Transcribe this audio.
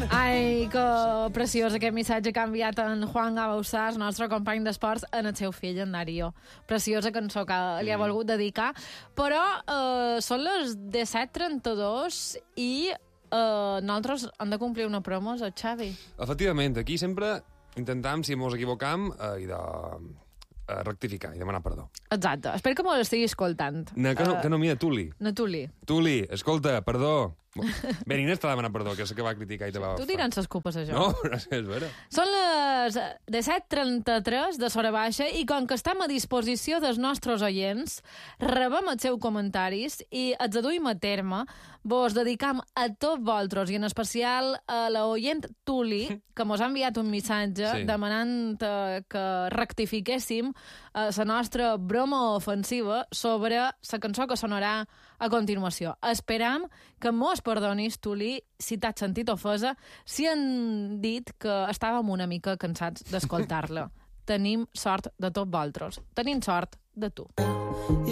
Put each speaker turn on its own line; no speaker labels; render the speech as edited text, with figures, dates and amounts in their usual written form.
Ai, que preciós aquest missatge que ha enviat en Juan Gabausàs, nostre company d'esports, en el seu fill, en Darío. Preciosa cançó que li ha volgut dedicar. Però són les 17:32 i nosaltres hem de complir una promo, Xavi.
Efectivament, aquí sempre intentam, si mos equivocam, i de rectificar i demanar perdó.
Exacte. Espero que m'ho estigui escoltant.
Que no, mira, Tuli.
No, Tuli.
Tuli, escolta, perdó. Bé, Inés t'ha demanat perdó, que sé que va criticar i te va...
Tu tirant ses culpes a jo.
No, és vera.
Són les 17:33 de Sora Baixa i com que estem a disposició dels nostres oients, rebem els seus comentaris i els aduïm a terme. Vos dedicam a tots vosaltres i en especial a l'oient Tuli, que mos ha enviat un missatge demanant que rectifiquéssim la nostra broma ofensiva sobre la cançó que sonarà a continuació. Esperam que mos perdonis, Tuli, si t'has sentit ofesa, si han dit que estàvem una mica cansats d'escoltar-la. Tenim sort de tots vosaltres. Tenim sort de tu.